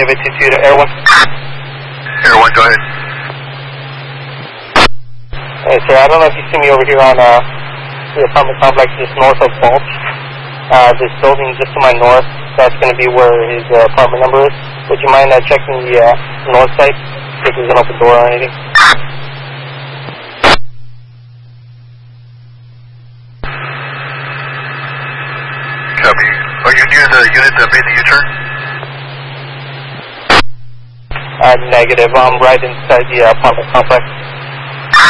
David 22 to Air 1. Air 1, go ahead. Hey, sir, I don't know if you see me over here on the apartment complex just north of Balch. This building just to my north, that's going to be where his apartment number is. Would you mind checking the north side, see if there's an open door or anything? Copy. Are you near the unit that made the U-turn? Negative. I'm right inside the apartment complex.